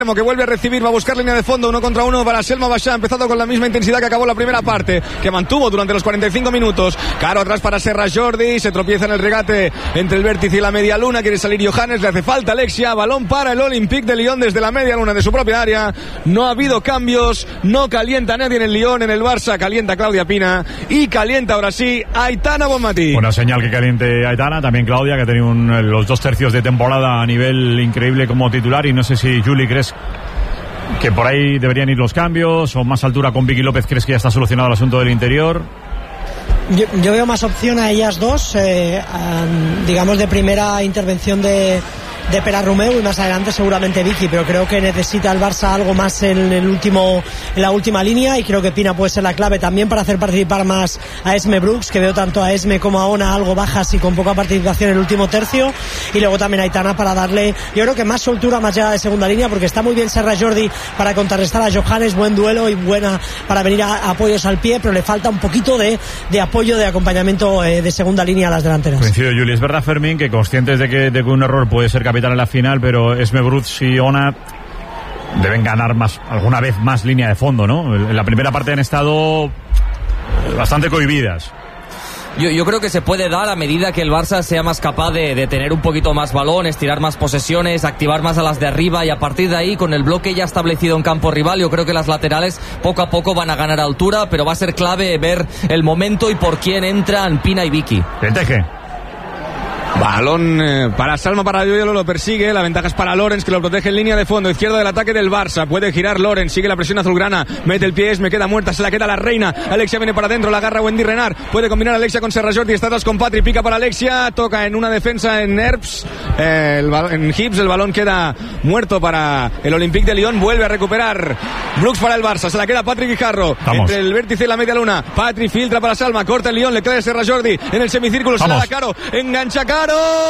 que vuelve a recibir, va a buscar línea de fondo, 1 contra 1 para Selma Bachá, empezado con la misma intensidad que acabó la primera parte, que mantuvo durante los 45 minutos. Caro atrás para Serra Jordi, se tropieza en el regate entre el vértice y la media luna, quiere salir Johannes, le hace falta Alexia, balón para el Olympique de Lyon desde la media luna de su propia área. No ha habido cambios, no calienta nadie en el Lyon, en el Barça calienta Claudia Pina y calienta ahora sí Aitana Bonmatí. Una señal que caliente Aitana, también Claudia, que ha tenido los 2 tercios de temporada a nivel increíble como titular, y no sé si Juli crees que por ahí deberían ir los cambios, o más altura con Vicky López. ¿Crees que ya está solucionado el asunto del interior? Yo veo más opción a ellas dos, digamos de primera intervención de Pera Romeu, y más adelante seguramente Vicky, pero creo que necesita el Barça algo más en la última línea, y creo que Pina puede ser la clave también para hacer participar más a Esme Brooks, que veo tanto a Esme como a Ona algo bajas y con poca participación en el último tercio, y luego también a Aitana para darle, yo creo que más soltura, más llegada de segunda línea, porque está muy bien Serra Jordi para contrarrestar a Johannes, buen duelo y buena para venir a apoyos al pie, pero le falta un poquito de apoyo, de acompañamiento de segunda línea a las delanteras. Coincido, Juli. Es verdad, Fermín, que conscientes de que un error puede ser capital en la final, pero Esme Brooks y Ona deben ganar alguna vez más línea de fondo, ¿no? En la primera parte han estado bastante cohibidas. Yo creo que se puede dar a medida que el Barça sea más capaz de tener un poquito más balón, estirar más posesiones, activar más a las de arriba, y a partir de ahí, con el bloque ya establecido en campo rival, yo creo que las laterales poco a poco van a ganar altura, pero va a ser clave ver el momento y por quién entran Pina y Vicky. Teje. Balón para Salma, para Yoyolo, lo persigue, la ventaja es para Lorenz, que lo protege en línea de fondo, izquierda del ataque del Barça, puede girar Lorenz, sigue la presión azulgrana, mete el pie, me queda muerta, se la queda la reina, Alexia viene para adentro, la agarra Wendy Renard, puede combinar Alexia con Serra Jordi, está atrás con Patri, pica para Alexia, toca en una defensa en Herbs, en Hips, el balón queda muerto para el Olympique de Lyon, vuelve a recuperar Brooks para el Barça, se la queda Patrick Guijarro, entre el vértice y la media luna, Patri filtra para Salma, corta el Lyon, le cae Serra Jordi, en el semicírculo, se la da Caro, engancha Caro,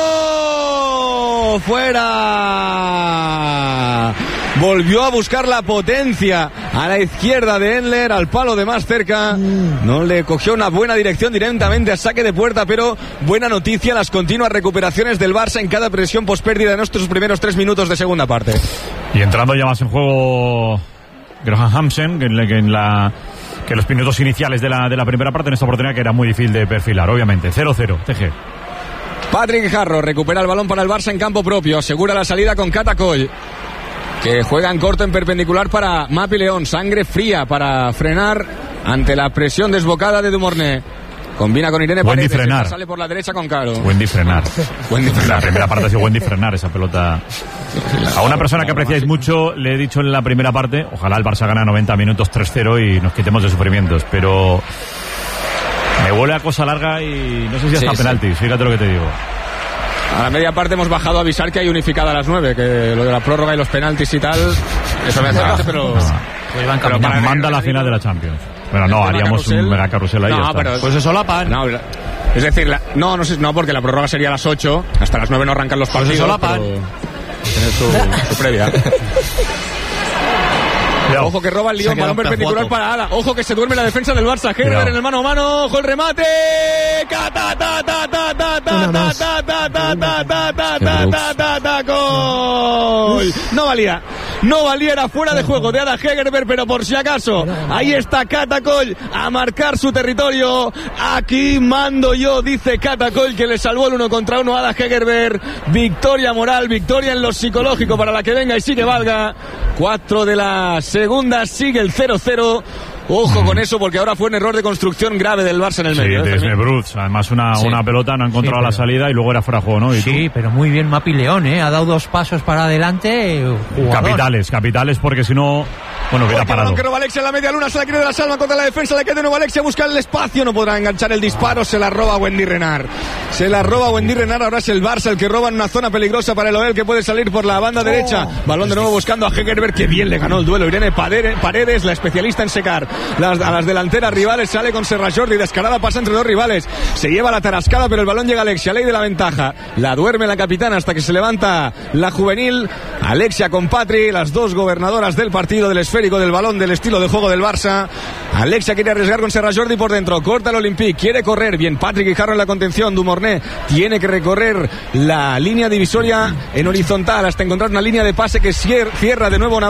fuera, volvió a buscar la potencia a la izquierda de Endler, al palo de más cerca, no le cogió una buena dirección directamente a saque de puerta, pero buena noticia las continuas recuperaciones del Barça en cada presión pospérdida de nuestros primeros 3 minutos de segunda parte. Y entrando ya más en juego Graham Hansen, que en los minutos iniciales de la primera parte, en esta oportunidad que era muy difícil de perfilar, obviamente. 0-0, TG. Patrick Guijarro recupera el balón para el Barça en campo propio, asegura la salida con Catacoll, que juega en corto en perpendicular para Mapi León, sangre fría para frenar ante la presión desbocada de Dumornay. Combina con Irene Paredes, sale por la derecha con Caro. Wendy frenar. La primera parte ha sido Wendy frenar esa pelota. A una persona que apreciáis mucho le he dicho en la primera parte, ojalá el Barça gane 90 minutos 3-0 y nos quitemos de sufrimientos, pero me huele a cosa larga y no sé si hasta penaltis, fíjate lo que te digo. A la media parte hemos bajado a avisar que hay unificada a las 9, que lo de la prórroga y los penaltis y tal, eso me hace gracia, pero manda la final de la Champions. Bueno, no, haríamos un mega carrusel ahí. No, pero pues eso la pan. No, es decir, no, porque la prórroga sería a las 8, hasta las 9 no arrancan los partidos. Pues eso la pan. Tiene su previa. Ojo que roba el Lyon, balón perpendicular para Ada. Ojo que se duerme la defensa del Barça. Herder en el mano a mano. Ojo el remate. Gol. No valía, era fuera de juego de Ada Hegerberg, pero por si acaso, ahí está Catacoll a marcar su territorio. Aquí mando yo, dice Catacoll, que le salvó el 1 contra 1 a Ada Hegerberg. Victoria moral, victoria en lo psicológico para la que venga y sí que valga. 4 de la segunda, sigue el 0-0. Ojo con eso, porque ahora fue un error de construcción grave del Barça en el medio. Sí, desde Brooks, además una pelota, no ha encontrado la salida y luego era fuera de juego, ¿no? Sí, pero muy bien Mapi León, ha dado 2 pasos para adelante. Capitales, porque si no, bueno, hubiera parado. Que roba Alexia en la media luna, se la quiere de la Salma contra la defensa, le queda de nuevo Alexia, busca el espacio, no podrá enganchar el disparo, se la roba Wendy Renard. Ahora es el Barça el que roba en una zona peligrosa para el Oel, que puede salir por la banda derecha. Balón de nuevo buscando a Hegerberg, que bien le ganó el duelo Irene Paredes, la especialista en secar a las delanteras rivales, sale con Serra Jordi, descarada, pasa entre 2 rivales, se lleva la tarascada, pero el balón llega a Alexia, ley de la ventaja, la duerme la capitana hasta que se levanta la juvenil, Alexia con Patri, las 2 gobernadoras del partido del esférico esférico del balón, del estilo de juego del Barça. Alexia quiere arriesgar con Serra Jordi por dentro, corta el Olympique, quiere correr, bien Patrick Guijarro en la contención, Dumornay tiene que recorrer la línea divisoria en horizontal hasta encontrar una línea de pase que cierra de nuevo Navarro.